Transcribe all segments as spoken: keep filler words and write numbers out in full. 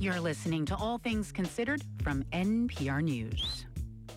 You're listening to All Things Considered from N P R News.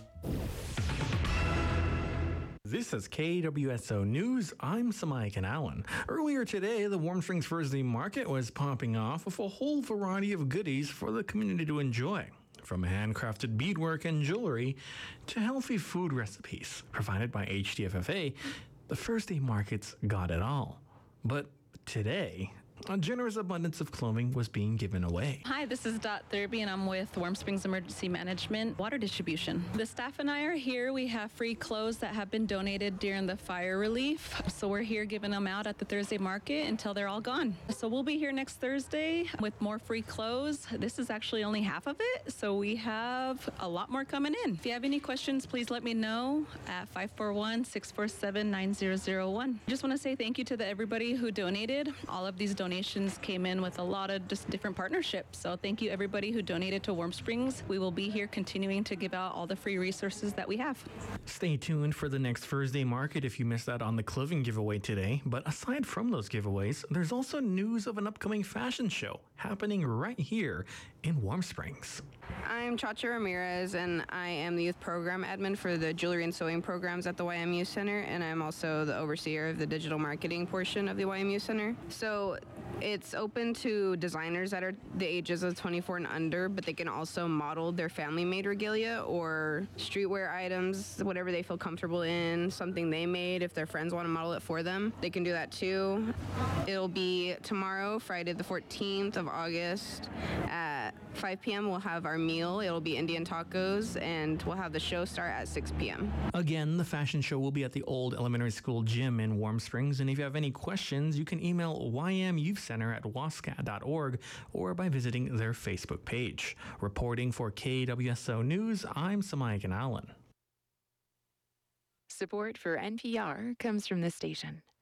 This is K W S O News. I'm Samaikan Allen. Earlier today, the Warm Springs Thursday Market was popping off with a whole variety of goodies for the community to enjoy. From handcrafted beadwork and jewelry to healthy food recipes provided by H D F F A, the Thursday Market's got it all. But today, a generous abundance of clothing was being given away. Hi, this is Dot Thurby, and I'm with Warm Springs Emergency Management Water Distribution. The staff and I are here. We have free clothes that have been donated during the fire relief. So we're here giving them out at the Thursday Market until they're all gone. So we'll be here next Thursday with more free clothes. This is actually only half of it, so we have a lot more coming in. If you have any questions, please let me know at five four one, six four seven, nine zero zero one. Just want to say thank you to the, everybody who donated. All of these donations Donations came in with a lot of just different partnerships. So thank you everybody who donated to Warm Springs. We will be here continuing to give out all the free resources that we have. Stay tuned for the next Thursday Market if you missed out on the clothing giveaway today. But aside from those giveaways, there's also news of an upcoming fashion show happening right here in Warm Springs. I'm Chacha Ramirez, and I am the youth program admin for the jewelry and sewing programs at the Y M U Center, and I'm also the overseer of the digital marketing portion of the Y M U Center. So it's open to designers that are the ages of twenty-four and under, but they can also model their family-made regalia or streetwear items, whatever they feel comfortable in, something they made. If their friends want to model it for them, they can do that too. It'll be tomorrow, Friday the fourteenth of August at five p.m. We'll have our meal. It'll be Indian tacos, and we'll have the show start at six p.m. Again, the fashion show will be at the old elementary school gym in Warm Springs, and if you have any questions, you can email Y M Youth Center at wascat dot org or by visiting their Facebook page. Reporting for K W S O News, I'm Samaikan Allen. Support for N P R comes from this station